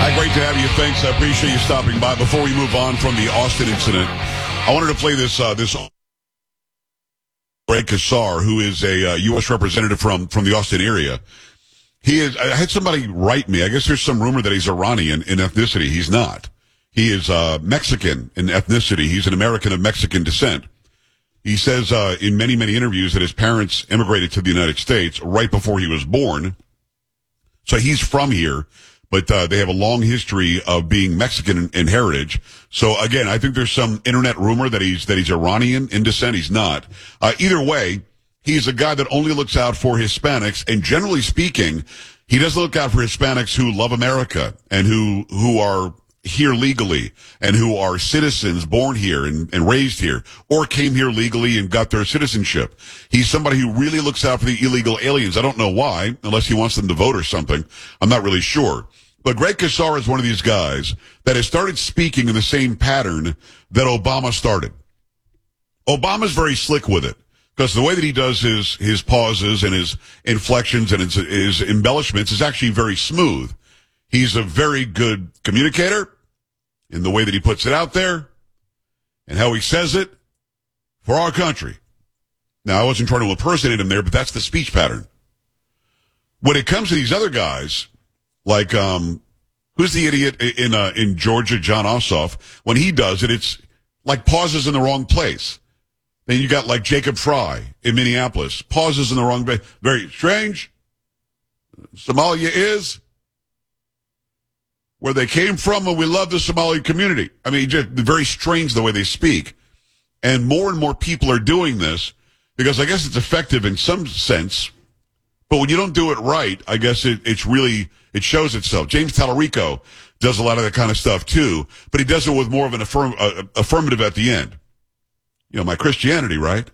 Great to have you. Thanks. I appreciate you stopping by. Before we move on from the Austin incident, I wanted to play this Greg Casar, who is a U.S. representative from the Austin area. I had somebody write me. I guess there's some rumor that he's Iranian in ethnicity. He's not. He is Mexican in ethnicity. He's an American of Mexican descent. He says in many, many interviews that his parents immigrated to the United States right before he was born. So he's from here. But they have a long history of being Mexican in heritage. So again, I think there's some internet rumor that he's Iranian in descent. He's not. Either way, he's a guy that only looks out for Hispanics, and generally speaking, he doesn't look out for Hispanics who love America and who are here legally and who are citizens born here and raised here or came here legally and got their citizenship. He's somebody who really looks out for the illegal aliens. I don't know why, unless he wants them to vote or something. I'm not really sure. But Greg Casar is one of these guys that has started speaking in the same pattern that Obama started. Obama's very slick with it because the way that he does his pauses and his inflections and his embellishments is actually very smooth. He's a very good communicator in the way that he puts it out there and how he says it for our country. Now, I wasn't trying to impersonate him there, but that's the speech pattern. When it comes to these other guys, like, who's the idiot in Georgia, John Ossoff? When he does it, it's like pauses in the wrong place. Then you got like Jacob Fry in Minneapolis, pauses in the wrong place. Very strange. Somalia is where they came from, and we love the Somali community. I mean, just very strange the way they speak. And more people are doing this because I guess it's effective in some sense. But when you don't do it right, I guess it shows itself. James Tallarico does a lot of that kind of stuff too, but he does it with more of an affirmative at the end. You know, my Christianity, right?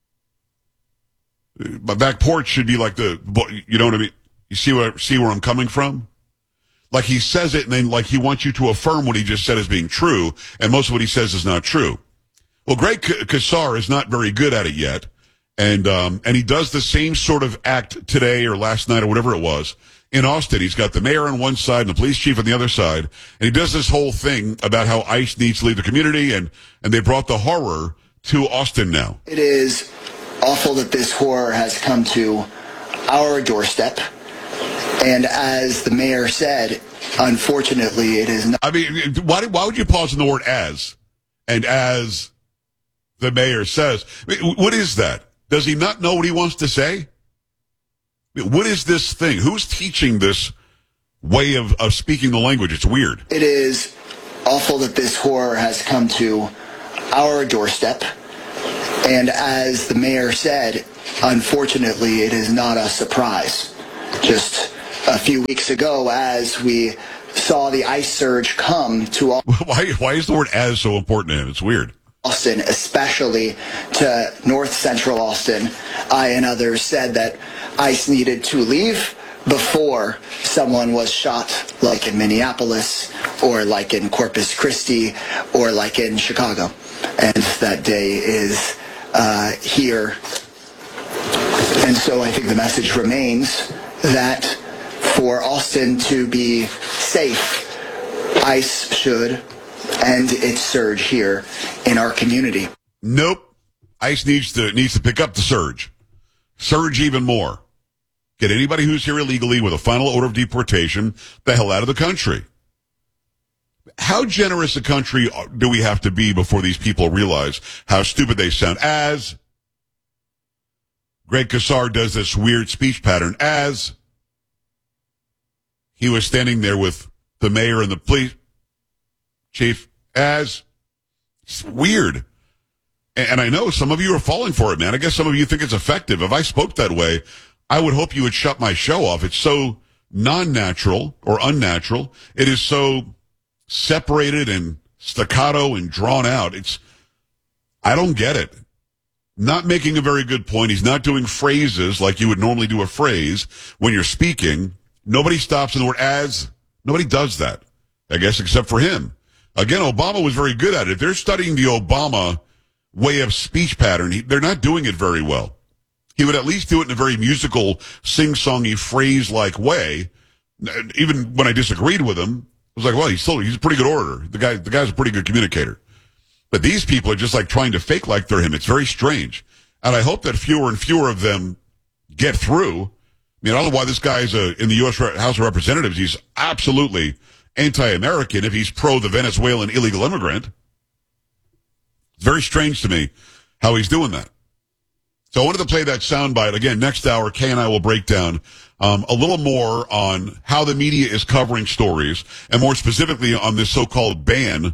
My back porch should be like you know what I mean? You see where I'm coming from? Like he says it and then like he wants you to affirm what he just said as being true, and most of what he says is not true. Well, Greg Casar is not very good at it yet. And he does the same sort of act today or last night or whatever it was in Austin. He's got the mayor on one side and the police chief on the other side. And he does this whole thing about how ICE needs to leave the community. And they brought the horror to Austin now. It is awful that this horror has come to our doorstep. And as the mayor said, unfortunately, it is not. I mean, why would you pause on the word as? And as the mayor says, I mean, what is that? Does he not know what he wants to say? What is this thing? Who's teaching this way of speaking the language? It's weird. It is awful that this horror has come to our doorstep. And as the mayor said, unfortunately, it is not a surprise. Just a few weeks ago, as we saw the ICE surge come to all... Why is the word as so important to him? It's weird. Austin, especially to North Central Austin, I and others said that ICE needed to leave before someone was shot, like in Minneapolis, or like in Corpus Christi, or like in Chicago. And that day is here. And so I think the message remains that for Austin to be safe, ICE should end its surge here in our community. Nope. ICE needs to pick up the surge. Surge even more. Get anybody who's here illegally with a final order of deportation the hell out of the country. How generous a country do we have to be before these people realize how stupid they sound? As Greg Casar does this weird speech pattern, as he was standing there with the mayor and the police chief, as it's weird. And I know some of you are falling for it, man. I guess some of you think it's effective. If I spoke that way, I would hope you would shut my show off. It's so non-natural or unnatural. It is so separated and staccato and drawn out. I don't get it. Not making a very good point. He's not doing phrases like you would normally do a phrase when you're speaking. Nobody stops in the word as. Nobody does that, I guess, except for him. Again, Obama was very good at it. If they're studying the Obama way of speech pattern, they're not doing it very well. He would at least do it in a very musical, sing-songy, phrase-like way. Even when I disagreed with him, was like, well, he's a pretty good orator. The guy's a pretty good communicator. But these people are just like trying to fake like they're him. It's very strange. And I hope that fewer and fewer of them get through. I mean, I don't know why this guy is in the U.S. House of Representatives. He's absolutely anti-American if he's pro the Venezuelan illegal immigrant. It's very strange to me how he's doing that. So I wanted to play that soundbite. Again, next hour, Kay and I will break down a little more on how the media is covering stories, and more specifically on this so-called ban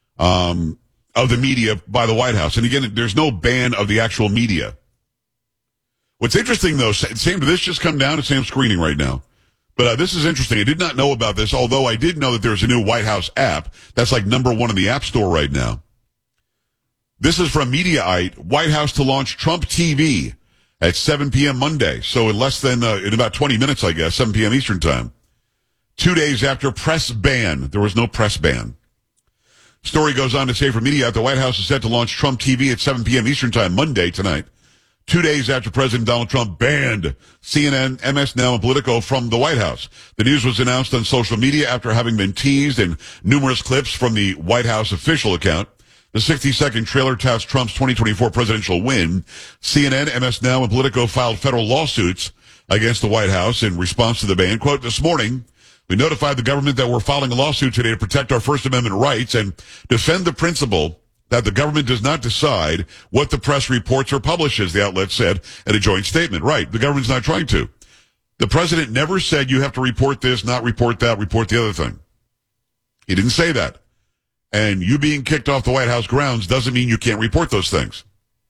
of the media by the White House. And again, there's no ban of the actual media. What's interesting, though, Sam, did this just come down? It's Sam screening right now. But this is interesting. I did not know about this, although I did know that there's a new White House app that's like #1 in the App Store right now. This is from Mediaite, White House to launch Trump TV at 7 p.m. Monday. So in less than, in about 20 minutes, I guess, 7 p.m. Eastern time. 2 days after press ban. There was no press ban. Story goes on to say from Mediaite, the White House is set to launch Trump TV at 7 p.m. Eastern time Monday tonight. 2 days after President Donald Trump banned CNN, MS Now, and Politico from the White House. The news was announced on social media after having been teased in numerous clips from the White House official account. The 60-second trailer touts Trump's 2024 presidential win. CNN, MS Now, and Politico filed federal lawsuits against the White House in response to the ban. Quote, this morning, we notified the government that we're filing a lawsuit today to protect our First Amendment rights and defend the principle that the government does not decide what the press reports or publishes, the outlet said in a joint statement. Right, the government's not trying to. The president never said you have to report this, not report that, report the other thing. He didn't say that. And you being kicked off the White House grounds doesn't mean you can't report those things.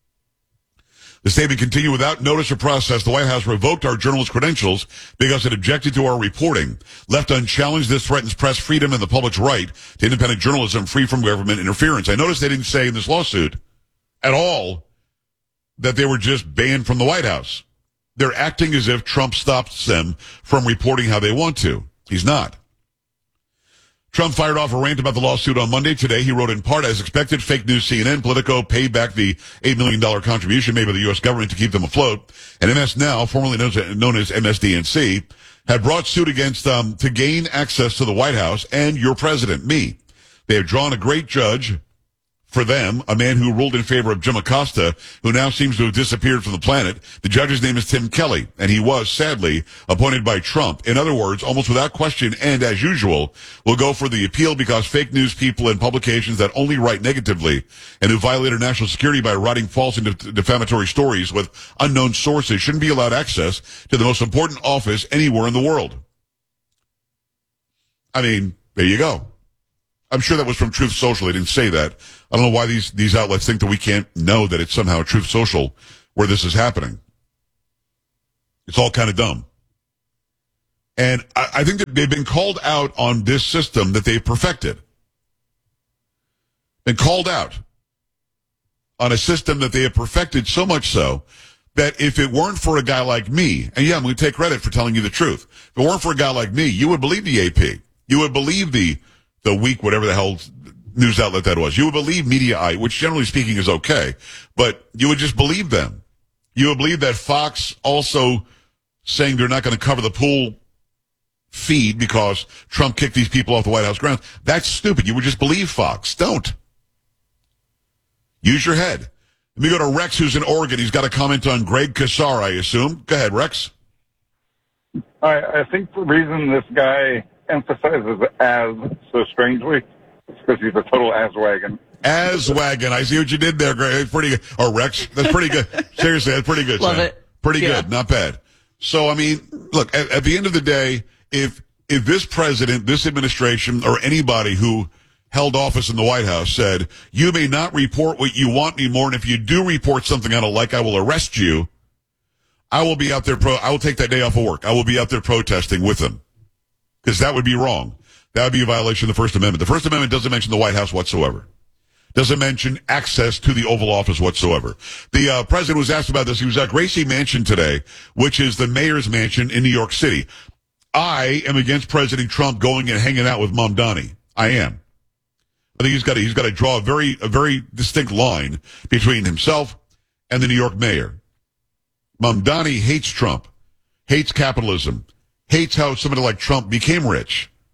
The statement continued, without notice or process, the White House revoked our journalist credentials because it objected to our reporting. Left unchallenged, this threatens press freedom and the public's right to independent journalism free from government interference. I noticed they didn't say in this lawsuit at all that they were just banned from the White House. They're acting as if Trump stops them from reporting how they want to. He's not. Trump fired off a rant about the lawsuit on Monday. Today, he wrote, in part, as expected, fake news CNN, Politico paid back the $8 million contribution made by the U.S. government to keep them afloat. And MS Now, formerly known as MSDNC, had brought suit against to gain access to the White House and your president, me. They have drawn a great judge for them, a man who ruled in favor of Jim Acosta, who now seems to have disappeared from the planet. The judge's name is Tim Kelly, and he was, sadly, appointed by Trump. In other words, almost without question and as usual, will go for the appeal because fake news people and publications that only write negatively and who violate our national security by writing false and defamatory stories with unknown sources shouldn't be allowed access to the most important office anywhere in the world. I mean, there you go. I'm sure that was from Truth Social. They didn't say that. I don't know why these outlets think that we can't know that it's somehow Truth Social where this is happening. It's all kind of dumb. And I think that they've been called out on this system that they've perfected. Been called out on a system that they have perfected so much so that if it weren't for a guy like me, and yeah, I'm going to take credit for telling you the truth. If it weren't for a guy like me, you would believe the AP. You would believe the Week, whatever the hell news outlet that was. You would believe Mediaite, which generally speaking is okay, but you would just believe them. You would believe that Fox also saying they're not going to cover the pool feed because Trump kicked these people off the White House grounds. That's stupid. You would just believe Fox. Don't. Use your head. Let me go to Rex, who's in Oregon. He's got a comment on Greg Casar, I assume. Go ahead, Rex. I think the reason this guy emphasizes as so strangely is because he's a total asswagon. Asswagon. I see what you did there, Greg. Pretty good. Or Rex. That's pretty good. Seriously, that's pretty good. Love Sam. it. Pretty good. Not bad. So, I mean, look, at the end of the day, if this president, this administration, or anybody who held office in the White House said, you may not report what you want anymore, and if you do report something I don't like, I will arrest you, I will be out there, I will take that day off of work. I will be out there protesting with them. Because that would be wrong. That would be a violation of the First Amendment. The First Amendment doesn't mention the White House whatsoever. Doesn't mention access to the Oval Office whatsoever. The president was asked about this. He was at Gracie Mansion today, which is the mayor's mansion in New York City. I am against President Trump going and hanging out with Mamdani. I am. I think he's got to draw a very distinct line between himself and the New York mayor. Mamdani hates Trump, hates capitalism, hates how somebody like Trump became rich,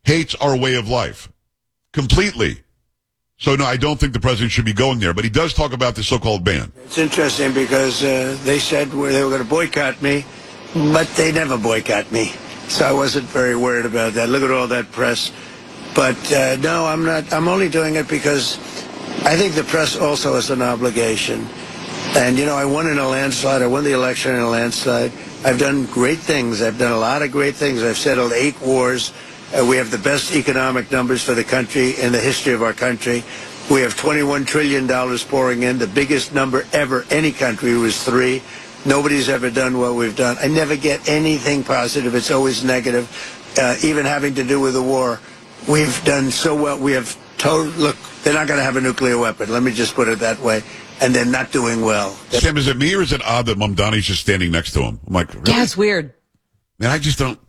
hates our way of life completely. So, no, I don't think the president should be going there. But he does talk about the so-called ban. It's interesting because they said they were going to boycott me, but they never boycott me. So I wasn't very worried about that. Look at all that press. But no, I'm not. I'm only doing it because I think the press also has an obligation. And, you know, I won in a landslide. I won the election in a landslide. I've done great things. I've done a lot of great things. I've settled 8 wars. We have the best economic numbers for the country in the history of our country. We have $21 trillion pouring in. The biggest number ever any country was 3. Nobody's ever done what we've done. I never get anything positive. It's always negative, even having to do with the war. We've done so well. We have told, look, they're not going to have a nuclear weapon. Let me just put it that way. And they're not doing well. Sam, is it me or is it odd that Mamdani's just standing next to him? I'm like, really? Yeah, it's weird. Man, I just don't.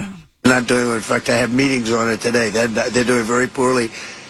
Not doing it. In fact, I have meetings on it today. They're doing very poorly.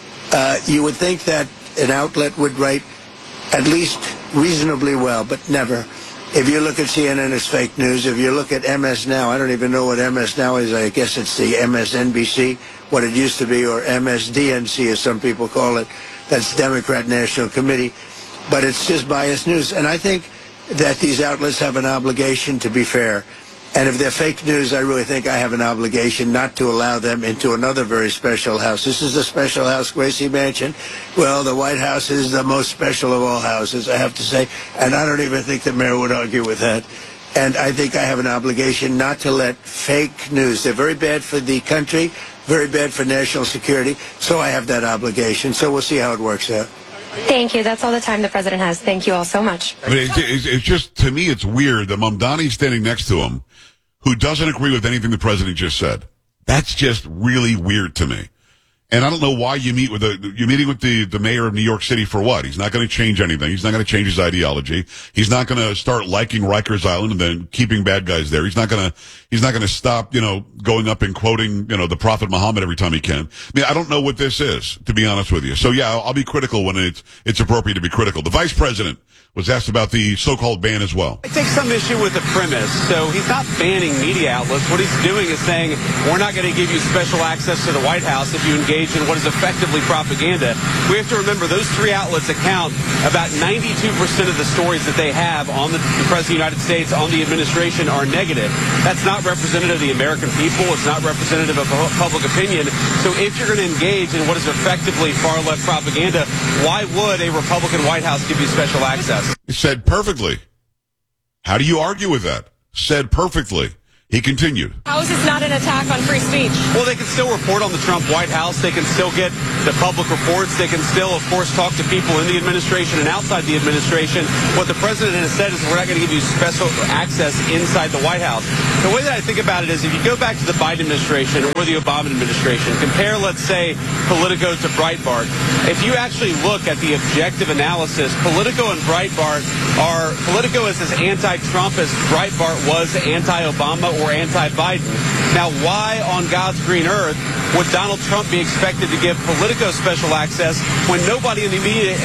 You would think that an outlet would write at least reasonably well, but never. If you look at CNN, it's fake news. If you look at MS Now, I don't even know what MS Now is. I guess it's the MSNBC, what it used to be, or MSDNC, as some people call it. That's Democrat National Committee. But it's just biased news. And I think that these outlets have an obligation to be fair. And if they're fake news, I really think I have an obligation not to allow them into another very special house. This is a special house, Gracie Mansion. Well, the White House is the most special of all houses, I have to say. And I don't even think the mayor would argue with that. And I think I have an obligation not to let fake news. They're very bad for the country, very bad for national security. So I have that obligation. So we'll see how it works out. Thank you. That's all the time the president has. Thank you all so much. I mean, it's just, to me, it's weird that Mamdani's standing next to him, who doesn't agree with anything the president just said. That's just really weird to me. And I don't know why you're meeting with the mayor of New York City for what? He's not going to change anything. He's not going to change his ideology. He's not going to start liking Rikers Island and then keeping bad guys there. He's not going to stop, going up and quoting, the Prophet Muhammad every time he can. I mean, I don't know what this is, to be honest with you. So yeah, I'll be critical when it's appropriate to be critical. The vice president was asked about the so-called ban as well. I take some issue with the premise. So he's not banning media outlets. What he's doing is saying, we're not going to give you special access to the White House if you engage in what is effectively propaganda. We have to remember those 3 outlets account about 92% of the stories that they have on the President of the United States, on the administration, are negative. That's not representative of the American people. It's not representative of public opinion. So if you're going to engage in what is effectively far-left propaganda, why would a Republican White House give you special access? Said perfectly. How do you argue with that? Said perfectly. He continued. How is this not an attack on free speech? Well, they can still report on the Trump White House. They can still get the public reports. They can still, of course, talk to people in the administration and outside the administration. What the president has said is we're not going to give you special access inside the White House. The way that I think about it is if you go back to the Biden administration or the Obama administration, compare, let's say, Politico to Breitbart. If you actually look at the objective analysis, Politico and Breitbart Politico is as anti-Trump as Breitbart was anti-Obama or anti-Biden. Now, why on God's green earth would Donald Trump be expected to give Politico special access when nobody in the media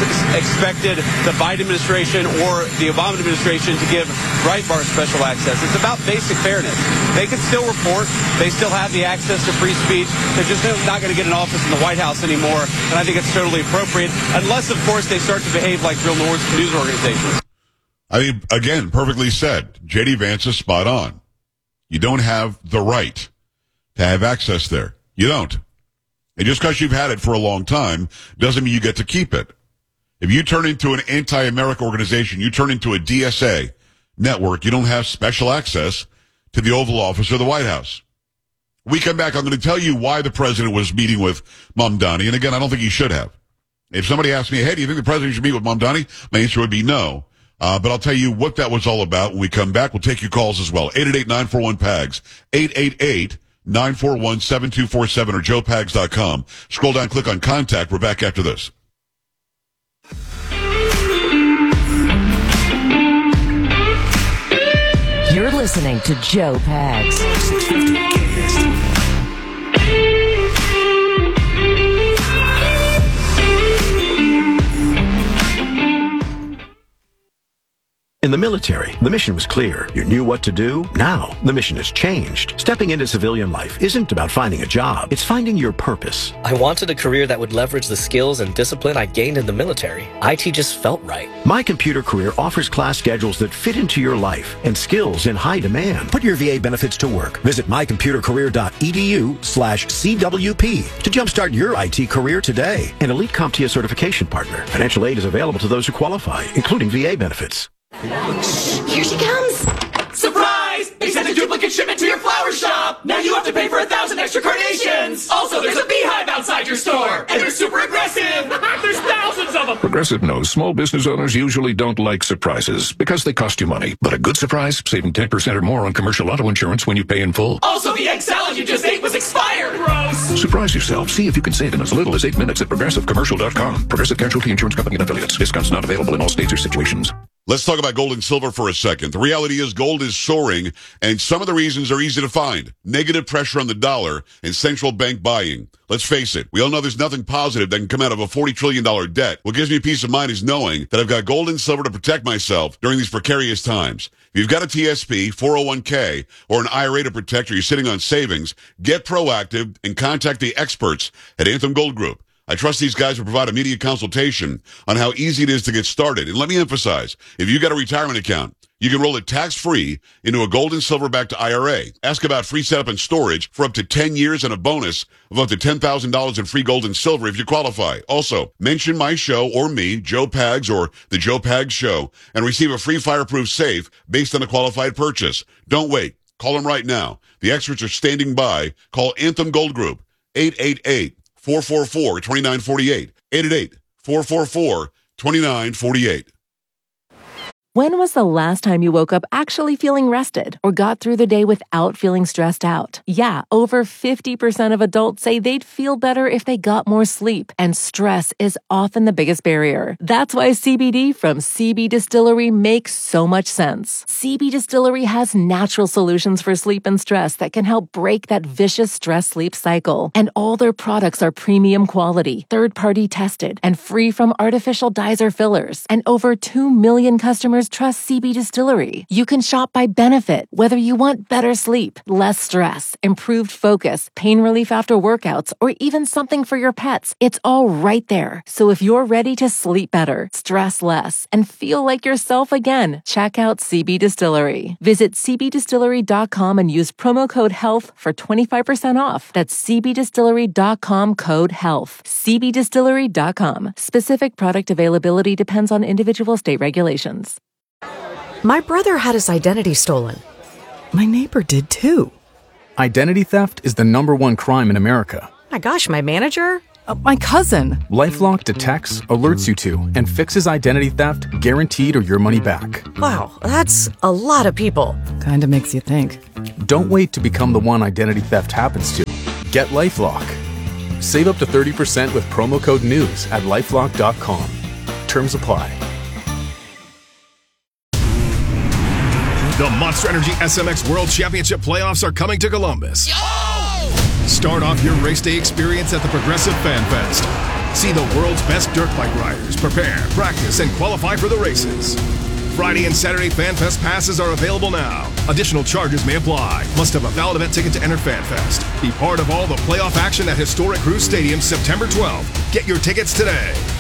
expected the Biden administration or the Obama administration to give Breitbart special access? It's about basic fairness. They can still report. They still have the access to free speech. They're just not going to get an office in the White House anymore, and I think it's totally appropriate, unless, of course, they start to behave like real news organizations. I mean, again, perfectly said. J.D. Vance is spot on. You don't have the right to have access there. You don't. And just because you've had it for a long time doesn't mean you get to keep it. If you turn into an anti-America organization, you turn into a DSA network, you don't have special access to the Oval Office or the White House. When we come back, I'm going to tell you why the president was meeting with Mamdani. And again, I don't think he should have. If somebody asked me, hey, do you think the president should meet with Mamdani? My answer would be no. But I'll tell you what that was all about when we come back. We'll take your calls as well. 888-941-PAGS. 888-941-7247 or joepags.com. Scroll down, click on contact. We're back after this. You're listening to Joe Pags. 650 KSD. In the military, the mission was clear. You knew what to do. Now, the mission has changed. Stepping into civilian life isn't about finding a job. It's finding your purpose. I wanted a career that would leverage the skills and discipline I gained in the military. IT just felt right. My Computer Career offers class schedules that fit into your life and skills in high demand. Put your VA benefits to work. Visit mycomputercareer.edu/CWP to jumpstart your IT career today. An elite CompTIA certification partner. Financial aid is available to those who qualify, including VA benefits. Here she comes! Surprise! They sent a duplicate shipment to your flower shop! Now you have to pay for 1,000 extra carnations! Also, there's a beehive outside your store! And they're super aggressive! There's thousands of them! Progressive knows small business owners usually don't like surprises because they cost you money. But a good surprise, saving 10% or more on commercial auto insurance when you pay in full. Also, the egg salad you just ate was expired! Gross! Surprise yourself. See if you can save in as little as 8 minutes at ProgressiveCommercial.com. Progressive Casualty Insurance Company and Affiliates. Discounts not available in all states or situations. Let's talk about gold and silver for a second. The reality is gold is soaring, and some of the reasons are easy to find. Negative pressure on the dollar and central bank buying. Let's face it, we all know there's nothing positive that can come out of a $40 trillion debt. What gives me peace of mind is knowing that I've got gold and silver to protect myself during these precarious times. If you've got a TSP, 401k, or an IRA to protect, or you're sitting on savings, get proactive and contact the experts at Anthem Gold Group. I trust these guys will provide immediate consultation on how easy it is to get started. And let me emphasize, if you've got a retirement account, you can roll it tax-free into a gold and silver-backed IRA. Ask about free setup and storage for up to 10 years and a bonus of up to $10,000 in free gold and silver if you qualify. Also, mention my show or me, Joe Pags or The Joe Pags Show, and receive a free fireproof safe based on a qualified purchase. Don't wait. Call them right now. The experts are standing by. Call Anthem Gold Group, 888-444-2948. 888-444-2948. When was the last time you woke up actually feeling rested or got through the day without feeling stressed out? Yeah, over 50% of adults say they'd feel better if they got more sleep, and stress is often the biggest barrier. That's why CBD from CB Distillery makes so much sense. CB Distillery has natural solutions for sleep and stress that can help break that vicious stress-sleep cycle. And all their products are premium quality, third-party tested, and free from artificial dyes or fillers. And over 2 million customers trust CB Distillery. You can shop by benefit, whether you want better sleep, less stress, improved focus, pain relief after workouts, or even something for your pets. It's all right there. So if you're ready to sleep better, stress less, and feel like yourself again, check out CB Distillery. Visit cbdistillery.com and use promo code HEALTH for 25% off. That's cbdistillery.com code HEALTH. cbdistillery.com. Specific product availability depends on individual state regulations. My brother had his identity stolen. My neighbor did too. Identity theft is the #1 crime in America. My gosh, my manager? My cousin. LifeLock detects, alerts you to, and fixes identity theft guaranteed or your money back. Wow, that's a lot of people. Kinda makes you think. Don't wait to become the one identity theft happens to. Get LifeLock. Save up to 30% with promo code NEWS at LifeLock.com. Terms apply. The Monster Energy SMX World Championship playoffs are coming to Columbus. Start off your race day experience at the Progressive Fan Fest. See the world's best dirt bike riders prepare, practice, and qualify for the races. Friday and Saturday Fan Fest passes are available now. Additional charges may apply. Must have a valid event ticket to enter Fan Fest. Be part of all the playoff action at historic Cruz Stadium September 12th. Get your tickets today.